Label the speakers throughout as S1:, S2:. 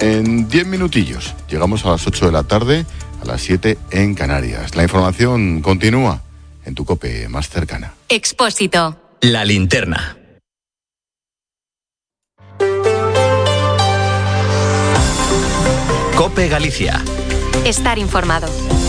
S1: En 10 minutillos llegamos a las 8 de la tarde, a las 7 en Canarias. La información continúa en tu COPE más cercana.
S2: Expósito.
S3: La linterna. COPE Galicia.
S2: Estar informado.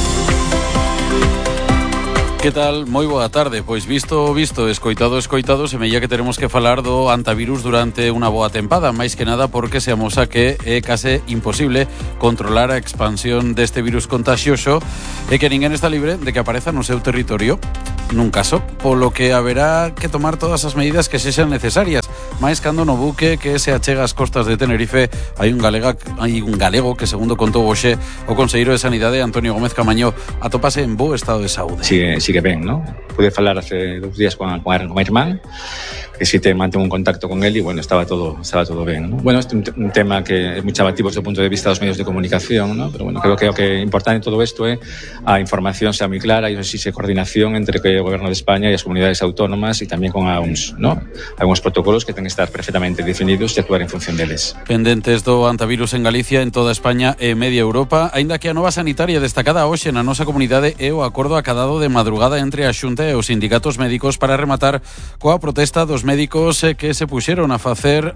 S4: Que tal? Moi boa tarde. Pois visto, escoitado, semella que teremos que falar do antivirus durante unha boa tempada, máis que nada porque se amosa que é case imposible controlar a expansión deste virus contagioso e que ninguén está libre de que apareza no seu territorio nun caso, polo que haberá que tomar todas as medidas que sexan necesarias, máis cando no buque que se achega ás costas de Tenerife hai un galego que, segundo contou hoxe o conselleiro de Sanidade, Antonio Gómez Camaño, atopase en bo estado de saúde.
S5: Sí que ben, ¿no? Pude falar hace 2 días con a irmán, que sí te mantengo un contacto con él y bueno, estaba todo bien, ¿no? Bueno, este es un tema que es muy chamativo desde o punto de vista dos medios de comunicación, ¿no? Pero bueno, creo que o que é importante en todo isto é a información sea moi clara e existe coordinación entre o Goberno de España e as comunidades autónomas e tamén con algúns protocolos que ten que estar perfectamente definidos e actuar en función deles.
S4: Pendentes do antivirus en Galicia, en toda España e media Europa, aínda que a nova sanitaria destacada hoxe na nosa comunidade é o acordo acadado de madrugada entre a Xunta e os sindicatos médicos para rematar coa protesta dos médicos que se puxeron a facer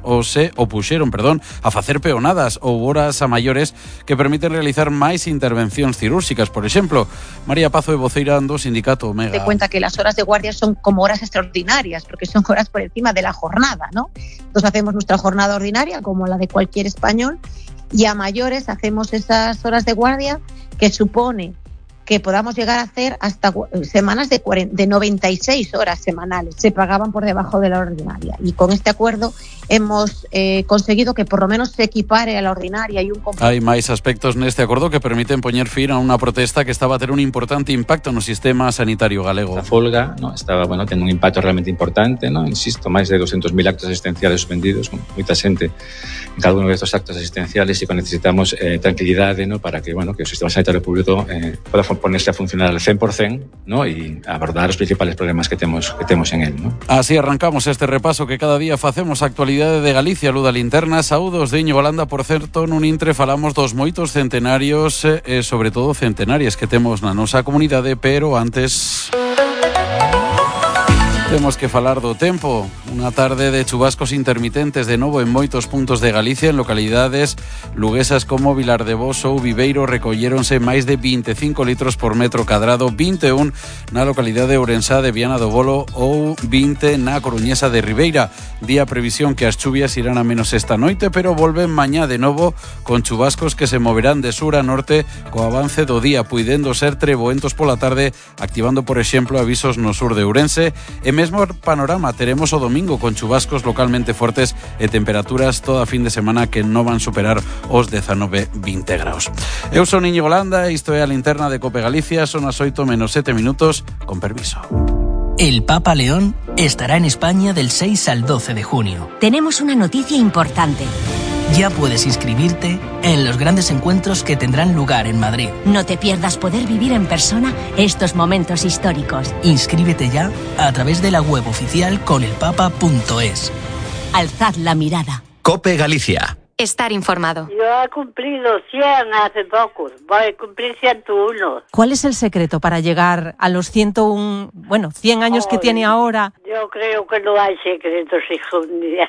S4: a facer peonadas ou horas a maiores que permiten realizar máis intervencións cirúrxicas, por exemplo. María Pazo é voceira do sindicato Omega.
S6: Te cuenta que las horas de guardia son como horas extraordinarias porque son horas por encima de la jornada, ¿no? Entonces hacemos nuestra jornada ordinaria como la de cualquier español y a mayores hacemos esas horas de guardia que supone que podamos llegar a hacer hasta semanas de 96 horas semanales. Se pagaban por debajo de la ordinaria. Y con este acuerdo hemos conseguido que por lo menos se equipare a la ordinaria.
S4: Hai máis aspectos neste acordo que permiten poñer fin a unha protesta que estaba a ter un importante impacto no sistema sanitario galego.
S5: A folga, ¿no? Estaba, tendo un impacto realmente importante, ¿no? Insisto, máis de 200.000 actos asistenciales suspendidos, con moita xente en cada uno de estos actos asistenciales y necesitamos tranquilidade, ¿no? Para que, que o sistema sanitario público pueda ponerse a funcionar al 100%, ¿no? Y abordar os principales problemas que temos en él, ¿no?
S4: Así arrancamos este repaso que cada día facemos a actualidade de Galicia, Luda Linterna. Saúdos de Íñigo Landa, por certo, nun intre falamos dos moitos centenarios e sobre todo centenarias que temos na nosa comunidade, pero antes temos que falar do tempo. Unha tarde de chubascos intermitentes de novo en moitos puntos de Galicia, en localidades luguesas como Vilar de Bos ou Viveiro recolléronse máis de 25 litros por metro cadrado, 21 na localidade ourensá de Viana do Bolo ou 20 na coruñesa de Ribeira. Día previsión que as chuvias irán a menos esta noite, pero volven mañá de novo con chubascos que se moverán de sur a norte co avance do día, puidendo ser treboentos pola tarde, activando, por exemplo, avisos no sur de Ourense. E mesmo panorama teremos o domingo con chubascos localmente fortes e temperaturas toda fin de semana que non van superar os 19-20 graus. Eu son Íñigo Landa e isto é a linterna de COPE Galicia. Son as 8 menos 7 minutos, con permiso.
S7: El Papa León estará en España del 6 al 12 de junio.
S2: Tenemos una noticia importante.
S7: Ya puedes inscribirte en los grandes encuentros que tendrán lugar en Madrid.
S2: No te pierdas poder vivir en persona estos momentos históricos.
S7: Inscríbete ya a través de la web oficial conelpapa.es.
S2: Alzad la mirada.
S3: COPE Galicia.
S2: Estar informado.
S8: Yo he cumplido 100 hace poco, voy a cumplir 101.
S9: ¿Cuál es el secreto para llegar a los 101, 100 años que tiene ahora?
S8: Yo creo que no hay secretos, hijo mío.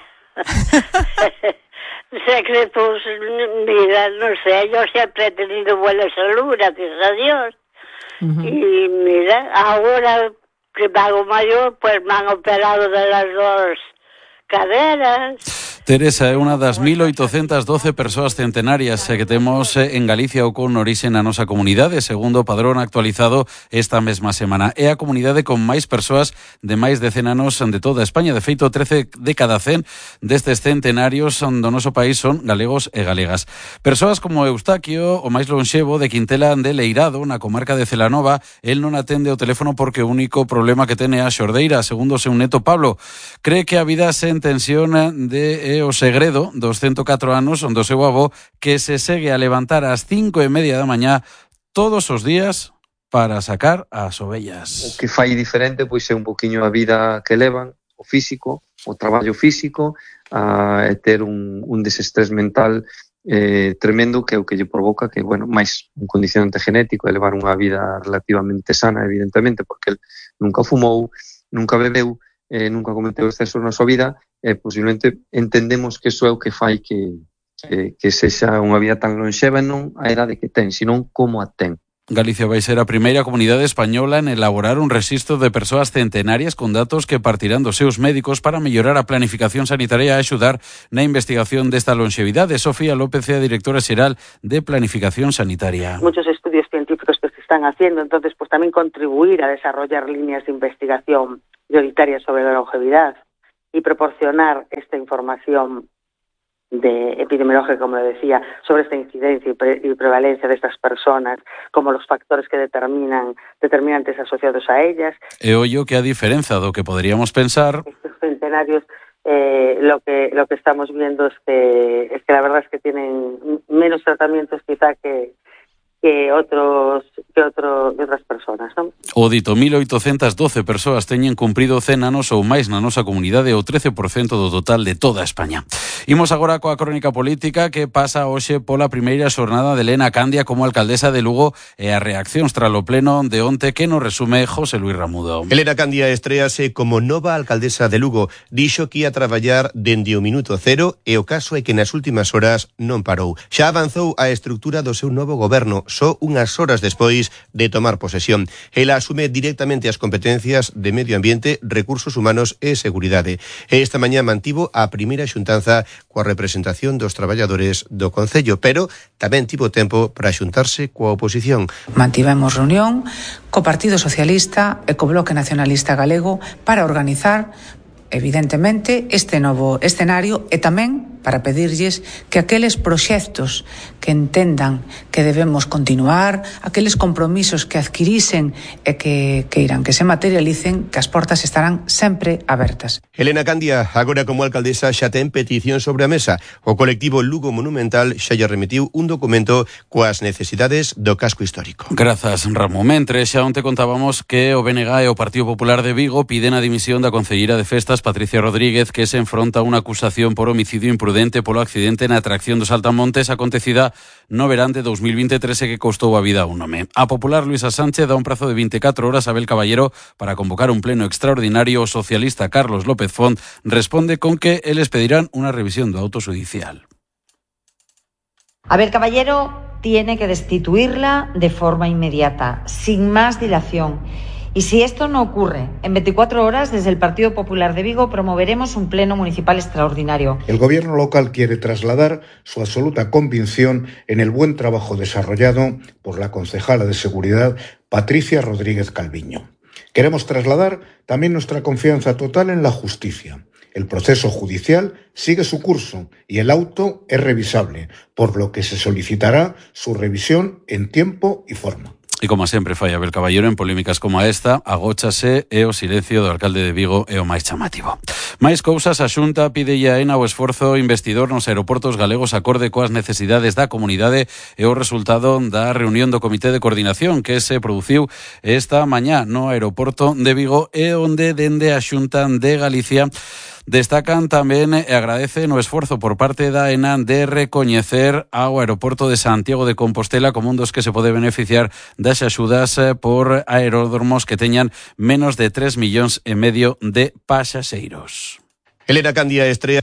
S8: Secretos, mira, no sé, yo siempre he tenido buena salud, gracias a Dios. Uh-huh. Y mira, ahora que me hago mayor, pues me han operado de las dos caderas.
S4: Teresa é unha das 1.812 persoas centenarias que temos en Galicia ou con orixe na nosa comunidade, segundo o padrón actualizado esta mesma semana. É a comunidade con máis persoas de máis de 100 anos de toda España. De feito, 13 de cada 100 destes centenarios do noso país son galegos e galegas. Persoas como Eustaquio, o máis lonxevo de Quintela de Leirado, na comarca de Celanova, el non atende o teléfono porque o único problema que ten é a xordeira. Segundo o seu neto Pablo, cree que a vida sen tensión de o segredo dos 104 anos onde o seu avó que se segue a levantar ás 5:30 da mañá todos os días para sacar as ovellas.
S10: O que fai diferente pois é un poquinho a vida que levan, o físico, o traballo físico, ter un desestrés mental tremendo, que é o que lle provoca que, bueno, máis un condicionante genético é levar unha vida relativamente sana, evidentemente, porque el nunca fumou, nunca bebeu, nunca cometeu excesos na súa vida, posiblemente entendemos que iso é o que fai que sexa unha vida tan lonxeva, non a idade que ten, senón como a ten.
S4: Galicia vai ser a primeira comunidade española en elaborar un rexistro de persoas centenarias con datos que partirán dos seus médicos para mellorar a planificación sanitaria e axudar na investigación desta lonxevidade. Sofía López é a directora xeral de Planificación Sanitaria.
S11: Muchos estudios científicos que se están haciendo, entonces pues también contribuir a desarrollar líneas de investigación prioritarias sobre la longevidad y proporcionar esta información de epidemiológica, como decía, sobre esta incidencia y prevalencia de estas personas, como los factores que determinantes asociados a ellas.
S4: E ollo que a diferenza do que poderíamos pensar,
S11: estos centenarios lo que estamos viendo es que la verdad es que tienen menos tratamientos quizá que outras persoas, non?
S4: O dito, 1.812 persoas teñen cumprido 100 anos ou máis na nosa comunidade, o 13% do total de toda España. Imos agora coa crónica política que pasa hoxe pola primeira xornada de Elena Candia como alcaldesa de Lugo e as reaccións tras o pleno de onte que nos resume José Luis Ramudo.
S12: Elena Candia estréase como nova alcaldesa de Lugo. Dixo que ia traballar dende o minuto cero e o caso é que nas últimas horas non parou. Xa avanzou a estrutura do seu novo goberno, só unhas horas despois de tomar posesión. Ela asume directamente as competencias de medio ambiente, recursos humanos e seguridade. E esta mañá mantivo a primeira xuntanza coa representación dos traballadores do Concello, pero tamén tivo tempo para xuntarse coa oposición.
S13: Mantivemos reunión co Partido Socialista e co Bloque Nacionalista Galego para organizar, evidentemente, este novo escenario e tamén para pedirlles que aqueles proxectos que entendan que debemos continuar, aqueles compromisos que adquirisen e que queiran que se materialicen, que as portas estarán sempre abertas.
S12: Elena Candia, agora como alcaldesa, xa ten petición sobre a mesa. O colectivo Lugo Monumental xa lle remitiu un documento coas necesidades do casco histórico.
S4: Grazas, Ramón. Mentre xa onte contábamos que o BNG e o Partido Popular de Vigo piden a dimisión da concelleira de Festas, Patricia Rodríguez, que se enfronta a unha acusación por homicidio imprudente polo accidente na atracción dos Saltamontes acontecida no verán de 2023 e que costou a vida a un home. A popular Luisa Sánchez dá un prazo de 24 horas a Abel Caballero para convocar un pleno extraordinario. O socialista Carlos López Font responde con que eles pedirán unha revisión do auto judicial.
S14: Abel Caballero tiene que destituirla de forma inmediata, sin más dilación. Y si esto no ocurre, en 24 horas, desde el Partido Popular de Vigo promoveremos un pleno municipal extraordinario.
S15: El gobierno local quiere trasladar su absoluta convicción en el buen trabajo desarrollado por la concejala de Seguridad, Patricia Rodríguez Calviño. Queremos trasladar también nuestra confianza total en la justicia. El proceso judicial sigue su curso y el auto es revisable, por lo que se solicitará su revisión en tiempo y forma.
S4: E como sempre fai Abel Caballero en polémicas como esta, agóchase e o silencio do alcalde de Vigo é o máis chamativo. Máis cousas, a Xunta pide a ENA o esforzo investidor nos aeroportos galegos acorde coas necesidades da comunidade e o resultado da reunión do Comité de Coordinación que se produciu esta mañá no aeroporto de Vigo e onde dende a Xunta de Galicia destacan tamén e agradecen o esforzo por parte da ENA de recoñecer ao aeroporto de Santiago de Compostela como un dos que se pode beneficiar das axudas por aeródromos que teñan menos de 3,5 millóns de pasaxeiros.
S12: Elena Candia estrea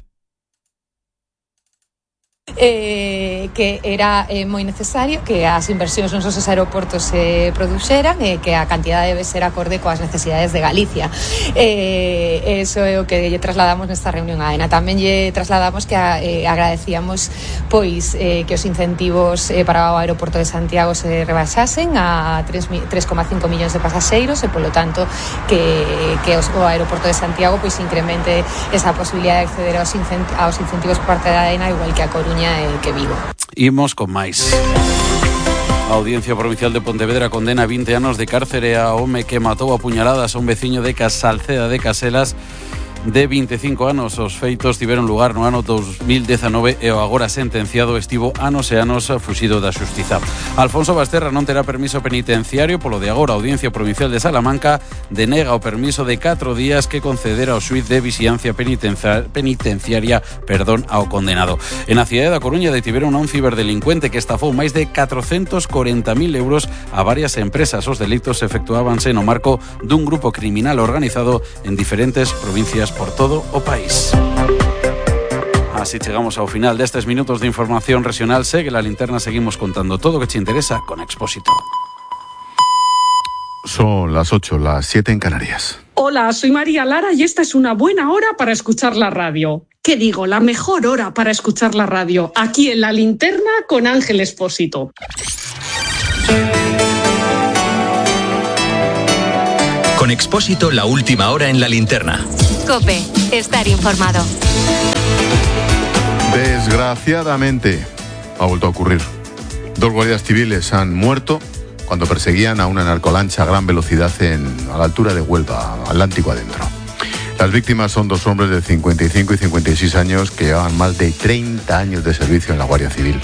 S16: que era moi necesario que as inversións nos nosos aeroportos se produxeran e que a cantidade debe ser acorde coas necesidades de Galicia. Eso é o que lle trasladamos nesta reunión a ENA. Tamén lle trasladamos que agradecíamos pois que os incentivos para o aeroporto de Santiago se rebaixasen a 3,5 millóns de pasaxeiros e polo tanto que o aeroporto de Santiago pois incremente esa posibilidade de acceder aos incentivos por parte da ENA igual que a Coruña e que Vigo.
S4: Imos con máis. A Audiencia Provincial de Pontevedra condena 20 anos de cárcere a home que matou a puñaladas a un veciño de Salceda de Caselas de 25 anos. Os feitos tiveron lugar no ano 2019 e o agora sentenciado estivo anos e anos fuxido da xustiza. Alfonso Basterra non terá permiso penitenciario, polo de agora a Audiencia Provincial de Salamanca denega o permiso de 4 días que concedera o xuiz de vixiancia penitenciaria ao condenado. En a cidade da Coruña detiveron a un ciberdelincuente que estafou máis de 440.000 euros a varias empresas. Os delitos efectuábanse no marco dun grupo criminal organizado en diferentes provincias por todo o país. Así chegamos ao final destes minutos de información regional. Segue la linterna, seguimos contando todo o que te interesa con Expósito.
S1: Son las 8, las 7 en Canarias.
S17: Hola, soy María Lara y esta es una buena hora para escuchar la radio. ¿Qué digo? La mejor hora para escuchar la radio, aquí en La Linterna con Ángel Expósito.
S3: Con Expósito, la última hora en La Linterna.
S18: COPE, estar informado.
S1: Desgraciadamente, ha vuelto a ocurrir. 2 guardias civiles han muerto cuando perseguían a una narcolancha a gran velocidad a la altura de Huelva, Atlántico adentro. Las víctimas son 2 hombres de 55 y 56 años que llevaban más de 30 años de servicio en la Guardia Civil.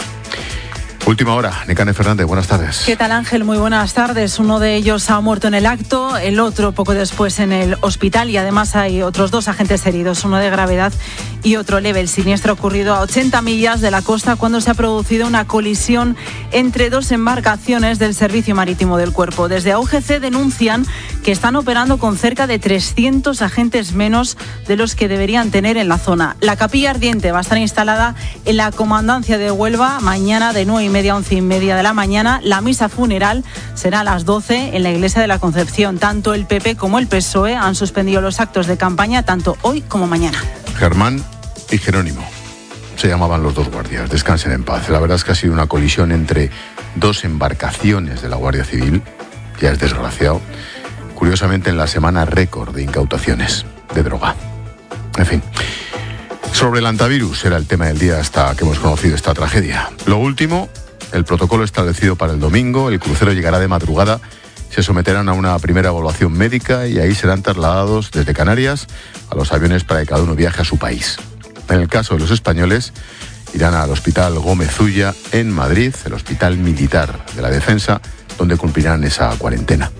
S1: Última hora, Nekane Fernández, buenas tardes.
S19: ¿Qué tal, Ángel? Muy buenas tardes. Uno de ellos ha muerto en el acto, el otro poco después en el hospital y además hay otros 2 agentes heridos, uno de gravedad y otro leve. El siniestro ha ocurrido a 80 millas de la costa cuando se ha producido una colisión entre 2 embarcaciones del Servicio Marítimo del Cuerpo. Desde AUGC denuncian que están operando con cerca de 300 agentes menos de los que deberían tener en la zona. La capilla ardiente va a estar instalada en la Comandancia de Huelva mañana de 9:30 a 11:30 de la mañana. La misa funeral será a las 12 en la Iglesia de la Concepción. Tanto el PP como el PSOE han suspendido los actos de campaña tanto hoy como mañana.
S1: Germán y Jerónimo se llamaban los 2 guardias. Descansen en paz. La verdad es que ha sido una colisión entre 2 embarcaciones de la Guardia Civil. Ya es desgraciado. Curiosamente en la semana récord de incautaciones de droga. En fin. Sobre el antivirus era el tema del día hasta que hemos conocido esta tragedia. Lo último, el protocolo establecido para el domingo. El crucero llegará de madrugada. Se someterán a una primera evaluación médica y ahí serán trasladados desde Canarias a los aviones para que cada uno viaje a su país. En el caso de los españoles, irán al Hospital Gómez Ulla en Madrid, el Hospital Militar de la Defensa, donde cumplirán esa cuarentena.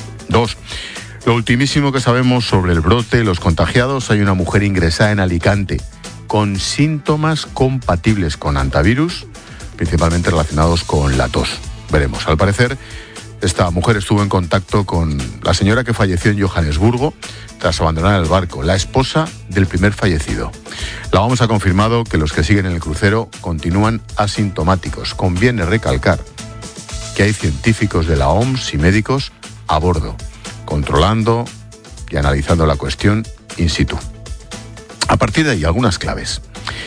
S1: 2. Lo ultimísimo que sabemos sobre el brote, los contagiados. Hay una mujer ingresada en Alicante con síntomas compatibles con antivirus, principalmente relacionados con la tos. Veremos. Al parecer, esta mujer estuvo en contacto con la señora que falleció en Johannesburgo tras abandonar el barco, la esposa del primer fallecido. La OMS ha confirmado que los que siguen en el crucero continúan asintomáticos. Conviene recalcar que hay científicos de la OMS y médicos a bordo, controlando y analizando la cuestión in situ. A partir de ahí, algunas claves.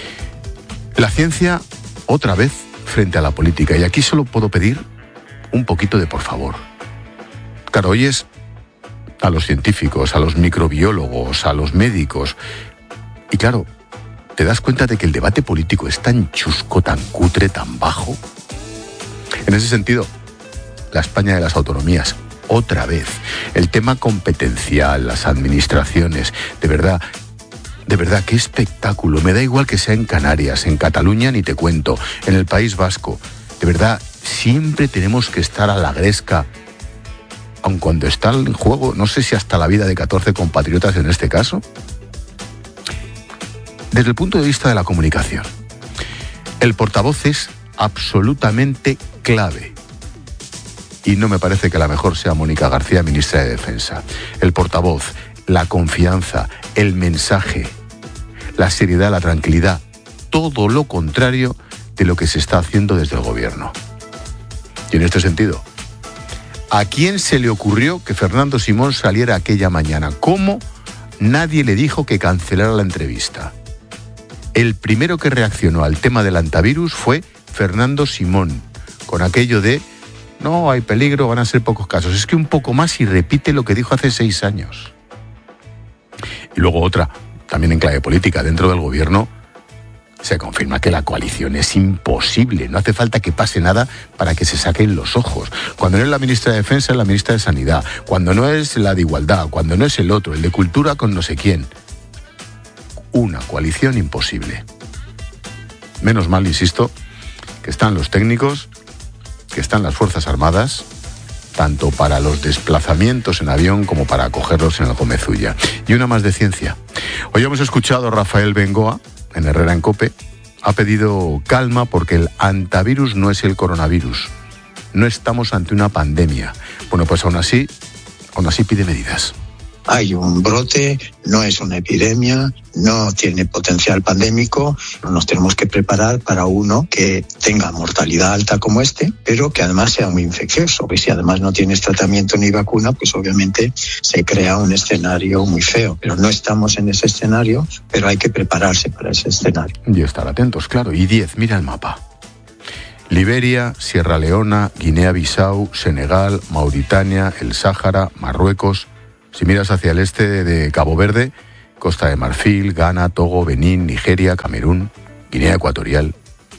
S1: La ciencia, otra vez, frente a la política. Y aquí solo puedo pedir un poquito de por favor. Claro, oyes a los científicos, a los microbiólogos, a los médicos. Y claro, te das cuenta de que el debate político es tan chusco, tan cutre, tan bajo. En ese sentido, la España de las autonomías, otra vez. El tema competencial, las administraciones, de verdad, qué espectáculo. Me da igual que sea en Canarias, en Cataluña ni te cuento, en el País Vasco. De verdad, siempre tenemos que estar a la gresca, aun cuando está en juego, no sé si hasta la vida de 14 compatriotas en este caso. Desde el punto de vista de la comunicación, el portavoz es absolutamente clave. Y no me parece que la mejor sea Mónica García, ministra de Defensa. El portavoz, la confianza, el mensaje, la seriedad, la tranquilidad, todo lo contrario de lo que se está haciendo desde el gobierno. Y en este sentido, ¿a quién se le ocurrió que Fernando Simón saliera aquella mañana? ¿Cómo nadie le dijo que cancelara la entrevista? El primero que reaccionó al tema del antivirus fue Fernando Simón, con aquello de no hay peligro, van a ser pocos casos. Es que un poco más y repite lo que dijo hace 6 años. Y luego otra, también en clave política, dentro del gobierno se confirma que la coalición es imposible. No hace falta que pase nada para que se saquen los ojos. Cuando no es la ministra de Defensa, es la ministra de Sanidad. Cuando no es la de Igualdad, cuando no es el otro, el de Cultura con no sé quién. una coalición imposible. Menos mal, insisto, que están los técnicos, que están las Fuerzas Armadas, tanto para los desplazamientos en avión como para acogerlos en el Gómez Ulla. Y una más de ciencia. Hoy hemos escuchado a Rafael Bengoa, en Herrera en COPE, ha pedido calma porque el antivirus no es el coronavirus. No estamos ante una pandemia. Bueno, pues aún así pide medidas.
S20: Hay un brote, no es una epidemia, no tiene potencial pandémico. Nos tenemos que preparar para uno que tenga mortalidad alta como este, pero que además sea muy infeccioso. Y si además no tienes tratamiento ni vacuna, pues obviamente se crea un escenario muy feo. Pero no estamos en ese escenario, pero hay que prepararse para ese escenario.
S1: Y estar atentos, claro. Y 10, mira el mapa. Liberia, Sierra Leona, Guinea-Bissau, Senegal, Mauritania, el Sáhara, Marruecos. Si miras hacia el este de Cabo Verde, Costa de Marfil, Ghana, Togo, Benín, Nigeria, Camerún, Guinea Ecuatorial.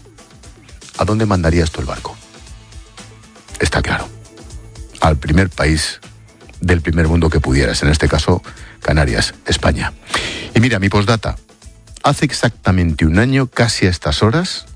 S1: ¿A dónde mandarías tú el barco? Está claro. Al primer país del primer mundo que pudieras, en este caso Canarias, España. Y mira, mi postdata. Hace exactamente un año, casi a estas horas,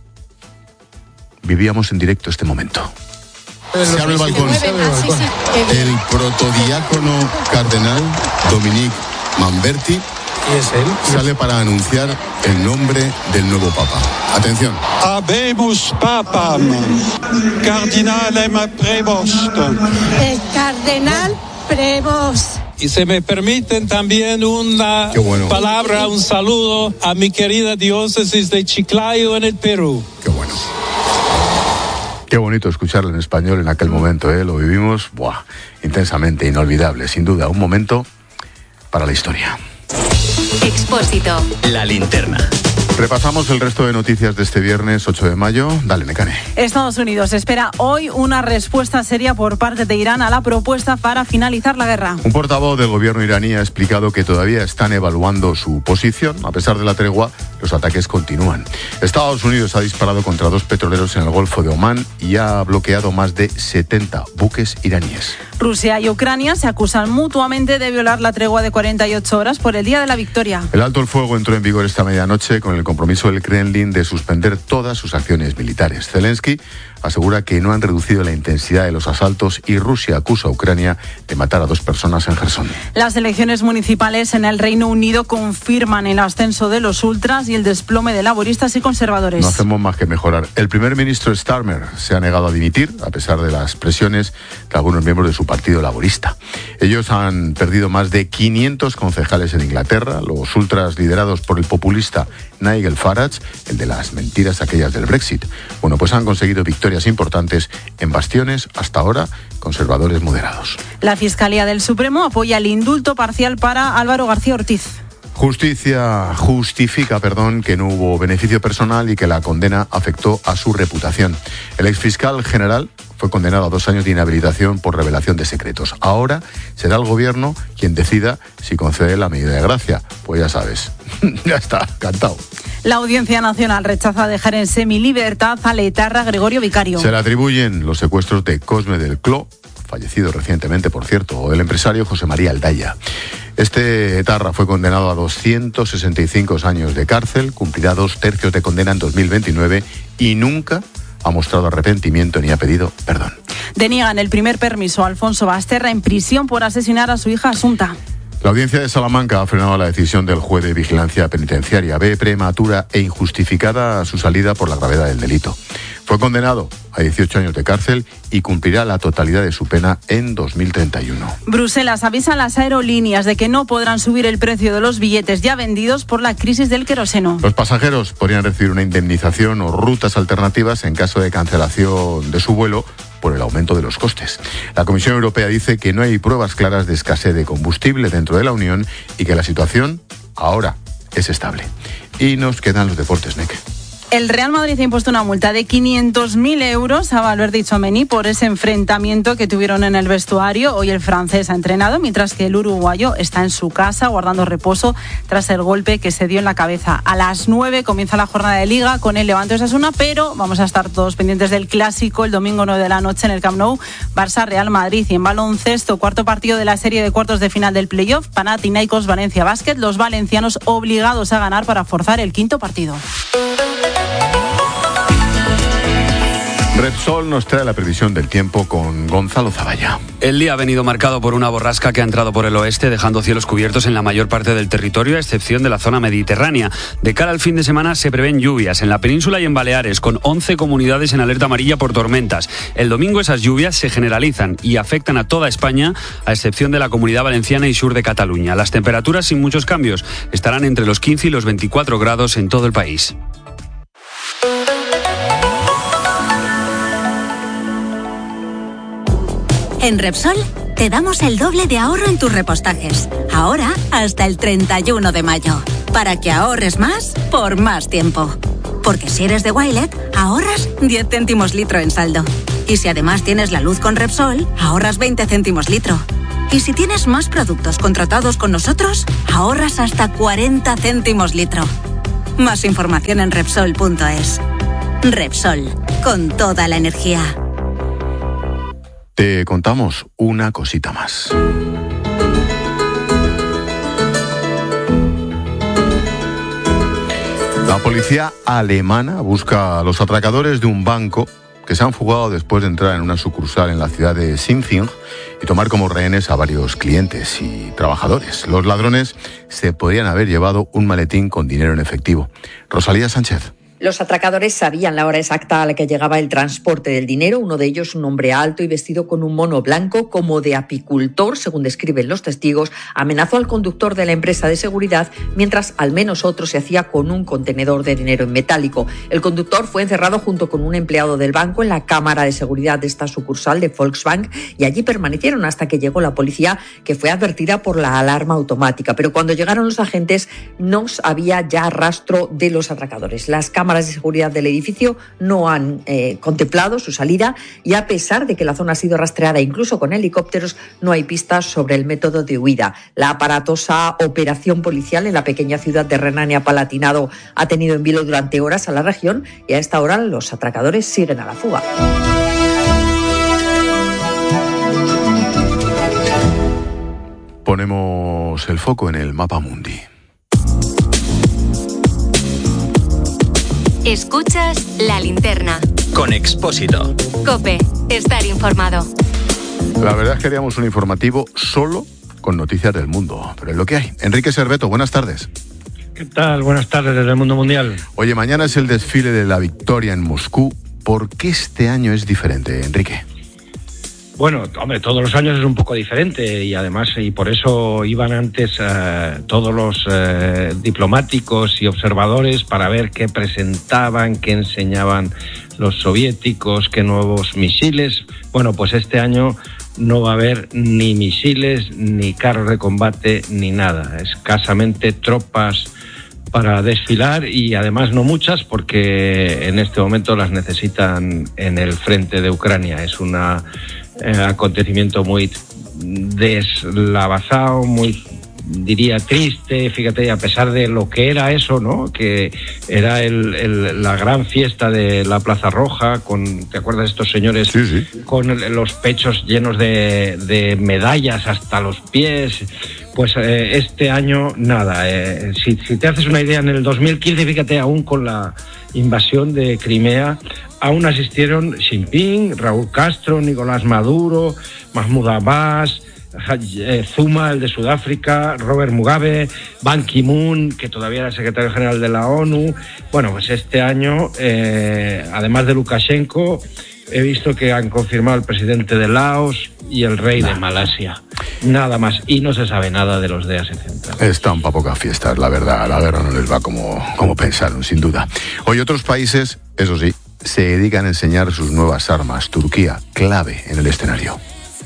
S1: vivíamos en directo este momento.
S21: Se abre el balcón. El protodiácono cardenal Dominique Manberti sale para anunciar el nombre del nuevo papa. Atención.
S22: Habemus papam, cardinalem prevost.
S23: El cardenal Prevost.
S22: Y se me permiten también una palabra, un saludo a mi querida diócesis de Chiclayo en el Perú.
S1: Qué bueno. Qué bonito escucharlo en español en aquel momento, ¿eh? Lo vivimos, intensamente, inolvidable, sin duda, un momento para la historia.
S18: Expósito.
S3: La linterna.
S1: Repasamos el resto de noticias de este viernes 8 de mayo. Dale, Mecane.
S19: Estados Unidos espera hoy una respuesta seria por parte de Irán a la propuesta para finalizar la guerra.
S1: Un portavoz del gobierno iraní ha explicado que todavía están evaluando su posición. A pesar de la tregua, los ataques continúan. Estados Unidos ha disparado contra 2 petroleros en el Golfo de Omán y ha bloqueado más de 70 buques iraníes.
S19: Rusia y Ucrania se acusan mutuamente de violar la tregua de 48 horas por el Día de la Victoria.
S1: El alto el fuego entró en vigor esta medianoche con el compromiso del Kremlin de suspender todas sus acciones militares. Zelensky asegura que no han reducido la intensidad de los asaltos y Rusia acusa a Ucrania de matar a 2 personas en Jersón.
S19: Las elecciones municipales en el Reino Unido confirman el ascenso de los ultras y el desplome de laboristas y conservadores.
S1: No hacemos más que mejorar. El primer ministro Starmer se ha negado a dimitir a pesar de las presiones de algunos miembros de su partido laborista. Ellos han perdido más de 500 concejales en Inglaterra. Los ultras liderados por el populista Nigel Farage, el de las mentiras aquellas del Brexit. Bueno, pues han conseguido victorias importantes en bastiones, hasta ahora, conservadores moderados.
S19: La Fiscalía del Supremo apoya el indulto parcial para Álvaro García Ortiz.
S1: Justifica, que no hubo beneficio personal y que la condena afectó a su reputación. El exfiscal general fue condenado a 2 años de inhabilitación por revelación de secretos. Ahora será el gobierno quien decida si concede la medida de gracia. Pues ya sabes, ya está, cantado.
S19: La Audiencia Nacional rechaza dejar en semilibertad al etarra Gregorio Vicario.
S1: Se le atribuyen los secuestros de Cosme del Cló, fallecido recientemente, por cierto, o el empresario José María Aldaya. Este etarra fue condenado a 265 años de cárcel, cumplirá 2/3 de condena en 2029 y nunca ha mostrado arrepentimiento ni ha pedido perdón.
S19: Deniegan el primer permiso a Alfonso Basterra en prisión por asesinar a su hija Asunta.
S1: La audiencia de Salamanca ha frenado la decisión del juez de vigilancia penitenciaria. Ve prematura e injustificada su salida por la gravedad del delito. Fue condenado a 18 años de cárcel y cumplirá la totalidad de su pena en 2031.
S19: Bruselas avisa a las aerolíneas de que no podrán subir el precio de los billetes ya vendidos por la crisis del queroseno.
S1: Los pasajeros podrían recibir una indemnización o rutas alternativas en caso de cancelación de su vuelo por el aumento de los costes. La Comisión Europea dice que no hay pruebas claras de escasez de combustible dentro de la Unión y que la situación ahora es estable. Y nos quedan los deportes, Nek.
S19: El Real Madrid ha impuesto una multa de 500.000 euros a Valverde y Tchouaméni por ese enfrentamiento que tuvieron en el vestuario. Hoy el francés ha entrenado, mientras que el uruguayo está en su casa guardando reposo tras el golpe que se dio en la cabeza. A las 9 comienza la jornada de Liga con el Levante Osasuna, pero vamos a estar todos pendientes del clásico el domingo 9 de la noche en el Camp Nou, Barça-Real Madrid. Y en baloncesto, cuarto partido de la serie de cuartos de final del playoff, Panathinaikos Valencia Basket, los valencianos obligados a ganar para forzar el quinto partido.
S1: Repsol nos trae la previsión del tiempo con Gonzalo Zavalla.
S5: El día ha venido marcado por una borrasca que ha entrado por el oeste, dejando cielos cubiertos en la mayor parte del territorio, a excepción de la zona mediterránea. De cara al fin de semana se prevén lluvias en la península y en Baleares, con 11 comunidades en alerta amarilla por tormentas. El domingo esas lluvias se generalizan y afectan a toda España, a excepción de la Comunidad Valenciana y sur de Cataluña. Las temperaturas, sin muchos cambios, estarán entre los 15 y los 24 grados en todo el país.
S18: En Repsol te damos el doble de ahorro en tus repostajes. Ahora hasta el 31 de mayo. Para que ahorres más por más tiempo. Porque si eres de Wilet, ahorras 10 céntimos litro en saldo. Y si además tienes la luz con Repsol, ahorras 20 céntimos litro. Y si tienes más productos contratados con nosotros, ahorras hasta 40 céntimos litro. Más información en Repsol.es. Repsol, con toda la energía.
S1: Te contamos una cosita más. La policía alemana busca a los atracadores de un banco que se han fugado después de entrar en una sucursal en la ciudad de Sinfing y tomar como rehenes a varios clientes y trabajadores. Los ladrones se podrían haber llevado un maletín con dinero en efectivo. Rosalía Sánchez.
S6: Los atracadores sabían la hora exacta a la que llegaba el transporte del dinero. Uno de ellos, un hombre alto y vestido con un mono blanco como de apicultor, según describen los testigos, amenazó al conductor de la empresa de seguridad, mientras al menos otro se hacía con un contenedor de dinero en metálico. El conductor fue encerrado junto con un empleado del banco en la cámara de seguridad de esta sucursal de Volksbank y allí permanecieron hasta que llegó la policía, que fue advertida por la alarma automática. Pero cuando llegaron los agentes no había ya rastro de los atracadores. Las cámaras de seguridad del edificio no han contemplado su salida y a pesar de que la zona ha sido rastreada incluso con helicópteros, no hay pistas sobre el método de huida. La aparatosa operación policial en la pequeña ciudad de Renania-Palatinado ha tenido en vilo durante horas a la región y a esta hora los atracadores siguen a la fuga.
S1: Ponemos el foco en el mapa mundi.
S18: Escuchas La Linterna.
S3: Con Expósito.
S18: COPE. Estar informado.
S1: La verdad es que haríamos un informativo solo con noticias del mundo, pero es lo que hay. Enrique Serveto, buenas tardes.
S7: ¿Qué tal? Buenas tardes desde el mundo mundial.
S1: Oye, mañana es el desfile de la victoria en Moscú. ¿Por qué este año es diferente, Enrique?
S7: Bueno, hombre, todos los años es un poco diferente y además, y por eso iban antes todos los diplomáticos y observadores para ver qué presentaban, qué enseñaban los soviéticos, qué nuevos misiles. Bueno, pues este año no va a haber ni misiles, ni carros de combate, ni nada. Escasamente tropas para desfilar y además no muchas porque en este momento las necesitan en el frente de Ucrania. Es una acontecimiento muy deslavazado, muy, diría, triste, fíjate, a pesar de lo que era eso, ¿no? Que era la gran fiesta de la Plaza Roja, ¿te acuerdas de estos señores? Sí. Con los pechos llenos de medallas hasta los pies. Pues este año, nada. Si te haces una idea, en el 2015, fíjate, aún con la invasión de Crimea, aún asistieron Xi Jinping, Raúl Castro, Nicolás Maduro, Mahmoud Abbas, Zuma, el de Sudáfrica, Robert Mugabe, Ban Ki-moon, que todavía era secretario general de la ONU. Bueno, pues este año, además de Lukashenko, he visto que han confirmado el presidente de Laos y el rey de Malasia. Nada más. Y no se sabe nada de los de Asia Central.
S1: Están para pocas fiestas, la verdad. La guerra no les va como pensaron, sin duda. Hoy otros países, eso sí, se dedican a enseñar sus nuevas armas. Turquía, clave en el escenario.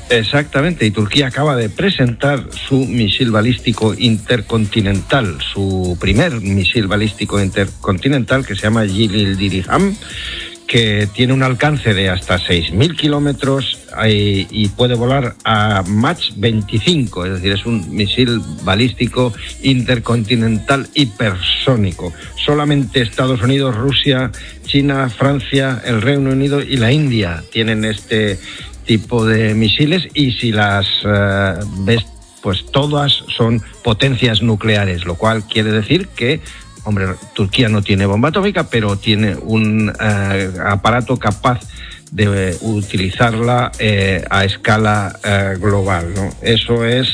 S7: Exactamente, y Turquía acaba de presentar su misil balístico intercontinental, su primer misil balístico intercontinental, que se llama Yildirim, que tiene un alcance de hasta 6.000 kilómetros y puede volar a Mach 25, es decir, es un misil balístico intercontinental hipersónico. Solamente Estados Unidos, Rusia, China, Francia, el Reino Unido y la India tienen este tipo de misiles, y si las ves, pues todas son potencias nucleares, lo cual quiere decir que, hombre, Turquía no tiene bomba atómica, pero tiene un aparato capaz de utilizarla a escala global, ¿no? Eso es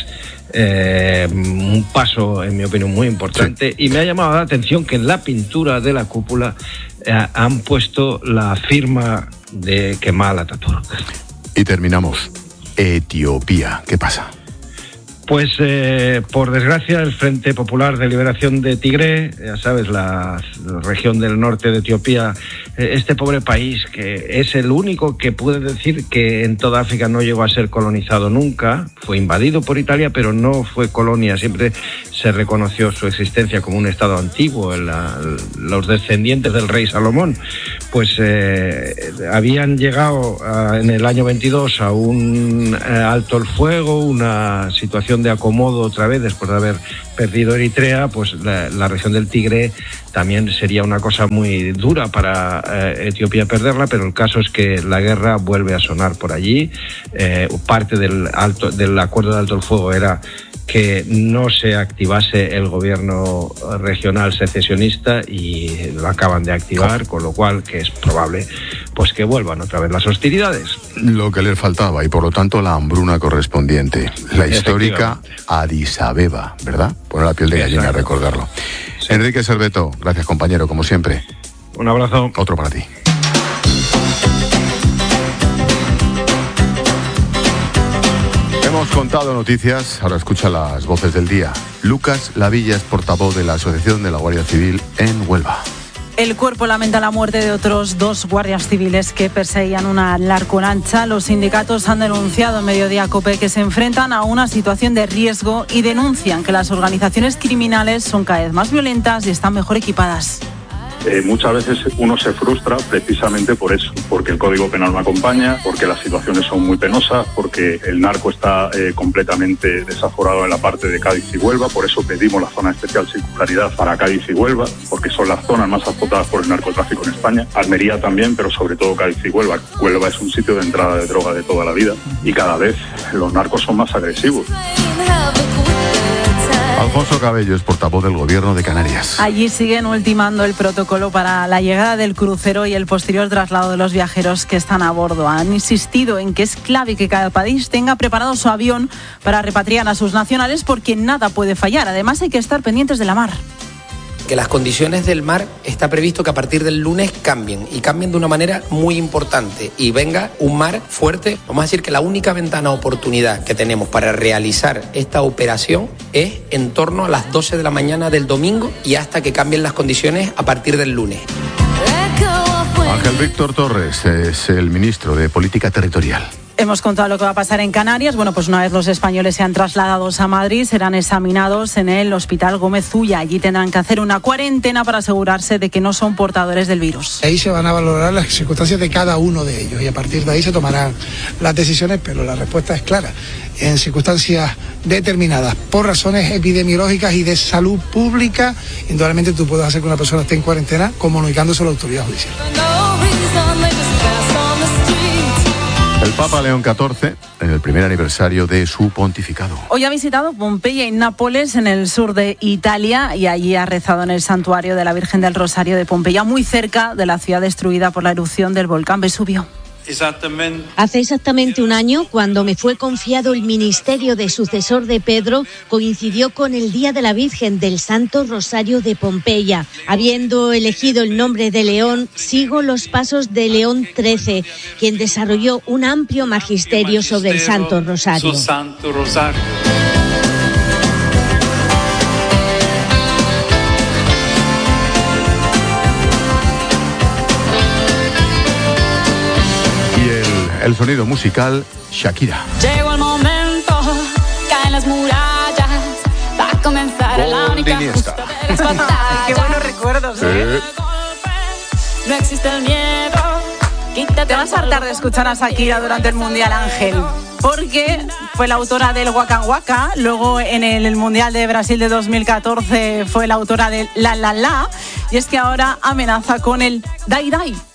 S7: un paso, en mi opinión, muy importante. Sí. Y me ha llamado la atención que en la pintura de la cúpula han puesto la firma de Kemal Atatürk.
S1: Y terminamos. Etiopía, ¿qué pasa?
S7: Pues por desgracia el Frente Popular de Liberación de Tigré, ya sabes, la región del norte de Etiopía, este pobre país que es el único que puede decir que en toda África no llegó a ser colonizado nunca, fue invadido por Italia pero no fue colonia, siempre se reconoció su existencia como un estado antiguo, los descendientes del rey Salomón, pues habían llegado en el año 22 a un alto el fuego, una situación de acomodo otra vez después de haber perdido Eritrea, pues la región del Tigre también sería una cosa muy dura para Etiopía perderla, pero el caso es que la guerra vuelve a sonar por allí. Parte del acuerdo de alto el fuego era que no se activase el gobierno regional secesionista y lo acaban de activar, con lo cual que es probable pues que vuelvan otra vez las hostilidades.
S1: Lo que les faltaba y por lo tanto la hambruna correspondiente, la histórica Addis Abeba, ¿verdad? Poner la piel de gallina a recordarlo. Sí. Enrique Serveto, gracias compañero, como siempre.
S7: Un abrazo.
S1: Otro para ti. Hemos contado noticias, ahora escucha las voces del día. Lucas Lavilla es portavoz de la Asociación de la Guardia Civil en Huelva.
S19: El cuerpo lamenta la muerte de otros 2 guardias civiles que perseguían una narcolancha. Los sindicatos han denunciado en Mediodía COPE que se enfrentan a una situación de riesgo y denuncian que las organizaciones criminales son cada vez más violentas y están mejor equipadas.
S2: Muchas veces uno se frustra precisamente por eso, porque el Código Penal no acompaña, porque las situaciones son muy penosas, porque el narco está completamente desaforado en la parte de Cádiz y Huelva, por eso pedimos la zona especial singularidad para Cádiz y Huelva, porque son las zonas más azotadas por el narcotráfico en España, Almería también, pero sobre todo Cádiz y Huelva. Huelva es un sitio de entrada de droga de toda la vida y cada vez los narcos son más agresivos.
S1: Alfonso Cabello es portavoz del Gobierno de Canarias.
S19: Allí siguen ultimando el protocolo para la llegada del crucero y el posterior traslado de los viajeros que están a bordo. Han insistido en que es clave que cada país tenga preparado su avión para repatriar a sus nacionales porque nada puede fallar. Además hay que estar pendientes de la mar.
S8: Que las condiciones del mar está previsto que a partir del lunes cambien y cambien de una manera muy importante y venga un mar fuerte. Vamos a decir que la única ventana de oportunidad que tenemos para realizar esta operación es en torno a las 12 de la mañana del domingo y hasta que cambien las condiciones a partir del lunes.
S1: Ángel Víctor Torres es el ministro de Política Territorial.
S19: Hemos contado lo que va a pasar en Canarias. Bueno, pues una vez los españoles sean trasladados a Madrid, serán examinados en el Hospital Gómez Ulla. Allí tendrán que hacer una cuarentena para asegurarse de que no son portadores del virus.
S9: Ahí se van a valorar las circunstancias de cada uno de ellos y a partir de ahí se tomarán las decisiones, pero la respuesta es clara. En circunstancias determinadas, por razones epidemiológicas y de salud pública, indudablemente tú puedes hacer que una persona esté en cuarentena comunicándose a la autoridad judicial.
S1: El Papa León XIV en el primer aniversario de su pontificado.
S19: Hoy ha visitado Pompeya y Nápoles en el sur de Italia y allí ha rezado en el santuario de la Virgen del Rosario de Pompeya, muy cerca de la ciudad destruida por la erupción del volcán Vesubio.
S24: Hace exactamente un año, cuando me fue confiado el ministerio de sucesor de Pedro, coincidió con el Día de la Virgen del Santo Rosario de Pompeya. Habiendo elegido el nombre de León, sigo los pasos de León XIII, quien desarrolló un amplio magisterio sobre el Santo Rosario.
S1: El sonido musical Shakira.
S10: Llegó el momento, caen las murallas, va a comenzar la única justa de las batallas.
S19: Qué buenos recuerdos, ¿eh?
S10: No existe el miedo.
S19: Te vas a hartar de escuchar a Shakira durante el Mundial, Ángel, porque fue la autora del Waka Waka, luego en el Mundial de Brasil de 2014 fue la autora del La La La, y es que ahora amenaza con el Dai Dai.